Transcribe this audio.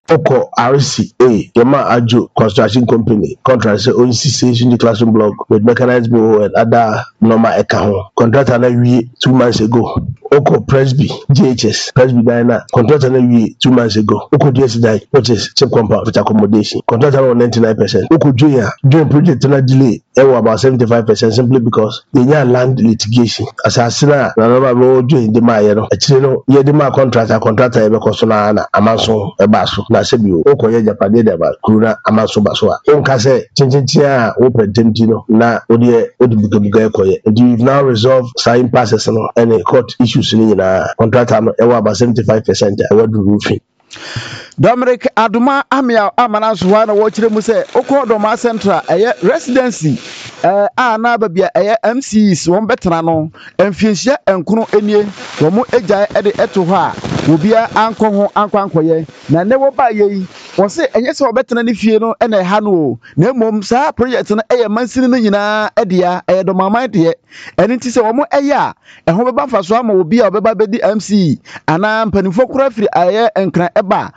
Oko RCA, Yama Ajo Construction Company, contract say on station the classroom block with mechanized borehole and other normal account. Contract we 2 months ago. Oko Presby, GHS, Presby Dina, contract we 2 months ago. Oko DSDI, which is cheap compound with accommodation. Contract on 99%. Oko Junior, joint project on a delay, about 75% simply because they need land litigation. As I said, I remember doing the Mayer, actually, no, yeah, the my contractor, ever costona, Amaso, a basso, Nasibio, Oko Yapadeda, Kuna, Amaso Baswa. Onkase, Chinchia, open Tentino, na Odi, and you've now resolved sign passes and a court issues in a contract about 75%. I want roofing. Dominic Aduma Amia Amanas one watching mu say Okodoma Central residency na babia MCs won betena no emfienhia enkunu enie wo mu agya de eto ho a obia anko ho ankoye na ne wo ba ye wo se enye se obetena ne fie no na ha no na mom sa project no mansini no nyina dia domaman de eni ti se wo mu a ho beba mfaso ama obia obeba bedi MC ana mpanifo kura firi enkran eba